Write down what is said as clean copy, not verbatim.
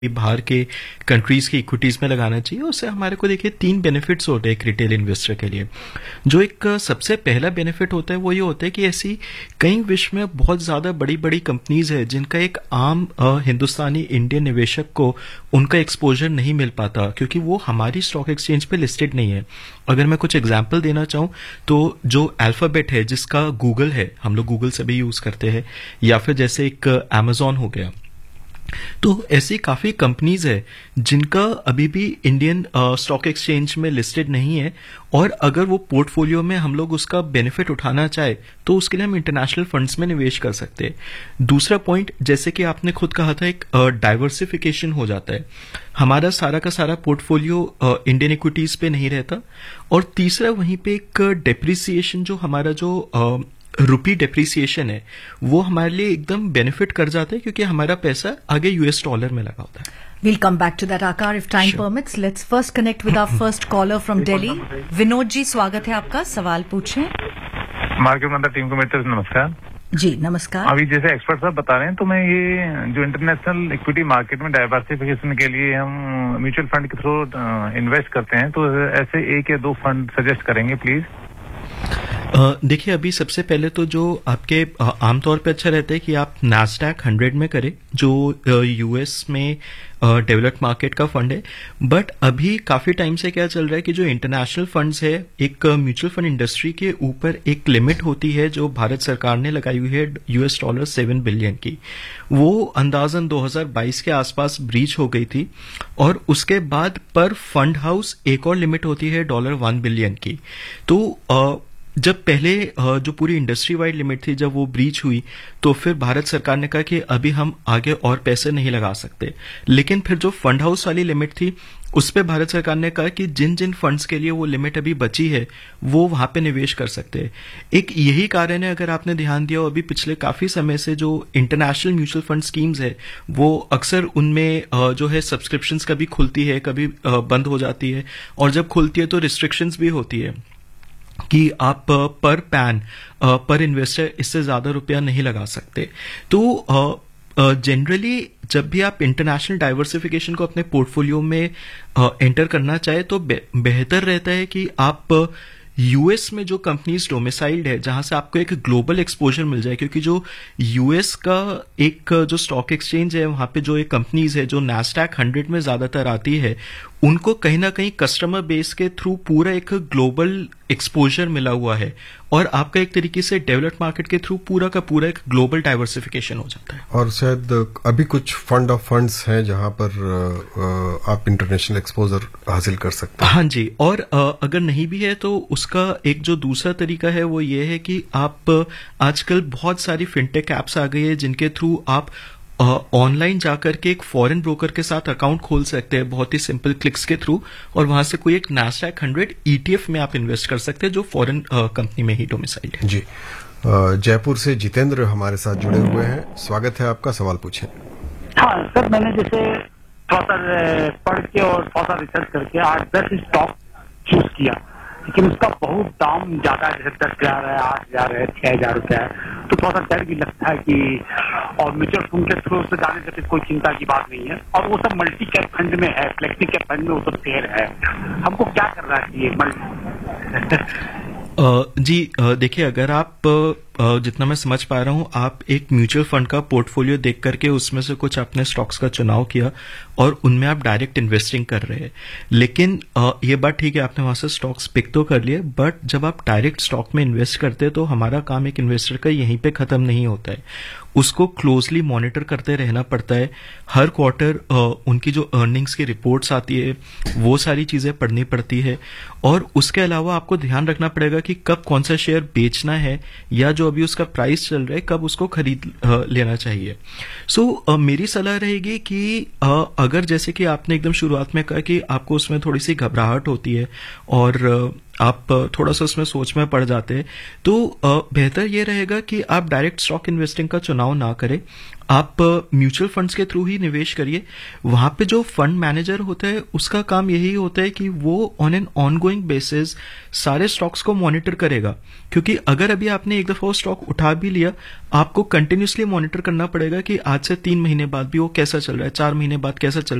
बाहर के कंट्रीज की इक्विटीज में लगाना चाहिए। उससे हमारे को देखिए 3 बेनिफिट्स होते हैं एक रिटेल इन्वेस्टर के लिए। जो एक सबसे पहला बेनिफिट होता है वो ये होता है कि ऐसी कई विश्व में बहुत ज्यादा बड़ी बड़ी कंपनीज है जिनका एक आम हिंदुस्तानी इंडियन निवेशक को उनका एक्सपोजर नहीं मिल पाता क्योंकि वो हमारी स्टॉक एक्सचेंज पे लिस्टेड नहीं है। अगर मैं कुछ एग्जाम्पल देना चाहूं तो जो अल्फाबेट है जिसका गूगल है, हम लोग गूगल से भी यूज करते हैं, या फिर जैसे एक अमेजॉन हो गया, तो ऐसी काफी कंपनीज है जिनका अभी भी इंडियन स्टॉक एक्सचेंज में लिस्टेड नहीं है, और अगर वो पोर्टफोलियो में हम लोग उसका बेनिफिट उठाना चाहे तो उसके लिए हम इंटरनेशनल फंड्स में निवेश कर सकते हैं। दूसरा पॉइंट, जैसे कि आपने खुद कहा था, एक डाइवर्सिफिकेशन हो जाता है, हमारा सारा का सारा पोर्टफोलियो इंडियन इक्विटीज पे नहीं रहता। और तीसरा वहीं पे एक डेप्रिसिएशन, जो हमारा जो रुपी डेप्रिसिएशन है वो हमारे लिए एकदम बेनिफिट कर जाता है क्योंकि हमारा पैसा आगे यूएस डॉलर में लगा होता है। We'll come back to that, Akar, if time permits. Let's first connect with our first caller from Delhi. Vinod ji, स्वागत है आपका, सवाल पूछें। मार्केट मंत्र टीम को मेरी तरफ से नमस्कार जी। नमस्कार। अभी जैसे एक्सपर्ट साहब बता रहे हैं, तो मैं ये जो इंटरनेशनल इक्विटी मार्केट में डाइवर्सिफिकेशन के लिए हम म्यूचुअल फंड के थ्रू इन्वेस्ट करते हैं, तो ऐसे 1 या 2 फंड सजेस्ट करेंगे प्लीज। देखिए, अभी सबसे पहले तो जो आपके आमतौर पे अच्छा रहता है कि आप नैस्डैक 100 में करें, जो यूएस में डेवलप्ड मार्केट का फंड है। बट अभी काफी टाइम से क्या चल रहा है कि जो इंटरनेशनल फंड्स है, एक म्यूचुअल फंड इंडस्ट्री के ऊपर एक लिमिट होती है जो भारत सरकार ने लगाई हुई है $7 बिलियन की, वो अंदाजन 2022 के आसपास ब्रीच हो गई थी। और उसके बाद पर फंड हाउस एक और लिमिट होती है $1 बिलियन की। तो जब पहले जो पूरी इंडस्ट्री वाइड लिमिट थी, जब वो ब्रीच हुई, तो फिर भारत सरकार ने कहा कि अभी हम आगे और पैसे नहीं लगा सकते। लेकिन फिर जो फंड हाउस वाली लिमिट थी उस पे भारत सरकार ने कहा कि जिन जिन फंड्स के लिए वो लिमिट अभी बची है वो वहां पे निवेश कर सकते हैं। एक यही कारण है, अगर आपने ध्यान दिया हो, अभी पिछले काफी समय से जो इंटरनेशनल म्यूचुअल फंड स्कीम्स है वो अक्सर उनमें जो है सब्सक्रिप्शंस कभी खुलती है, कभी बंद हो जाती है, और जब खुलती है तो रिस्ट्रिक्शंस भी होती है कि आप पर पैन पर इन्वेस्टर इससे ज्यादा रुपया नहीं लगा सकते। तो जनरली जब भी आप इंटरनेशनल डाइवर्सिफिकेशन को अपने पोर्टफोलियो में एंटर करना चाहे तो बेहतर रहता है कि आप यूएस में जो कंपनीज डोमिसाइल्ड है, जहां से आपको एक ग्लोबल एक्सपोजर मिल जाए, क्योंकि जो यूएस का एक जो स्टॉक एक्सचेंज है वहां पे जो एक कंपनीज है जो नैस्डैक 100 में ज्यादातर आती है, उनको कहीं ना कहीं कस्टमर बेस के थ्रू पूरा एक ग्लोबल एक्सपोजर मिला हुआ है, और आपका एक तरीके से डेवलप्ड मार्केट के थ्रू पूरा का पूरा एक ग्लोबल डाइवर्सिफिकेशन हो जाता है। और शायद अभी कुछ फंड ऑफ फंड्स हैं जहां पर आप इंटरनेशनल एक्सपोजर हासिल कर सकते हैं। हाँ जी, और अगर नहीं भी है तो उसका एक जो दूसरा तरीका है वो ये है कि आप आजकल बहुत सारी फिनटेक एप्स आ गई है जिनके थ्रू आप ऑनलाइन जाकर के एक फॉरेन ब्रोकर के साथ अकाउंट खोल सकते हैं बहुत ही सिंपल क्लिक्स के थ्रू, और वहां से कोई एक नैस्डैक 100 ETF में आप इन्वेस्ट कर सकते हैं जो फॉरेन कंपनी में ही डोमिसाइल्ड है। जी। जयपुर से जितेंद्र हमारे साथ जुड़े हुए हैं, स्वागत है आपका, सवाल पूछें। हाँ सर, मैंने जैसे थोड़ा सा पढ़ के और थोड़ा सा रिसर्च करके 8-10 स्टॉक चूज किया, लेकिन उसका बहुत दाम ज्यादा है, जैसे 10,000 है, 8,000 है, 6,000 रुपया है, तो थोड़ा सा डर भी लगता है कि, और म्यूचुअल फंड के थ्रू से जाने से कोई चिंता की बात नहीं है, और वो सब मल्टी कैप फंड में है, फ्लेक्सी कैप फंड में वो सब शेयर है, हमको क्या करना चाहिए? जी देखिए, अगर आप जितना मैं समझ पा रहा हूं, आप एक म्यूचुअल फंड का पोर्टफोलियो देख करके उसमें से कुछ अपने स्टॉक्स का चुनाव किया और उनमें आप डायरेक्ट इन्वेस्टिंग कर रहे हैं। लेकिन ये बात ठीक है, आपने वहां से स्टॉक्स पिक तो कर लिए, बट जब आप डायरेक्ट स्टॉक में इन्वेस्ट करते हैं तो हमारा काम एक इन्वेस्टर का यहीं पे खत्म नहीं होता है, उसको क्लोजली मॉनिटर करते रहना पड़ता है। हर क्वार्टर उनकी जो अर्निंग्स की रिपोर्ट्स आती है वो सारी चीजें पढ़नी पड़ती है, और उसके अलावा आपको ध्यान रखना पड़ेगा कि कब कौन सा शेयर बेचना है, या जो अभी उसका प्राइस चल रहा है कब उसको खरीद लेना चाहिए। सो मेरी सलाह रहेगी कि अगर जैसे कि आपने एकदम शुरुआत में कहा कि आपको उसमें थोड़ी सी घबराहट होती है और आप थोड़ा सा उसमें सोच में पड़ जाते हैं, तो बेहतर ये रहेगा कि आप डायरेक्ट स्टॉक इन्वेस्टिंग का चुनाव ना करें। आप म्यूचुअल फंड्स के थ्रू ही निवेश करिए। वहां पे जो फंड मैनेजर होता है उसका काम यही होता है कि वो ऑन एन ऑनगोइंग बेसिस सारे स्टॉक्स को मॉनिटर करेगा, क्योंकि अगर अभी आपने एक दफा वो स्टॉक उठा भी लिया, आपको कंटिन्यूसली मॉनिटर करना पड़ेगा कि आज से 3 महीने बाद भी वो कैसा चल रहा है, 4 महीने बाद कैसा चल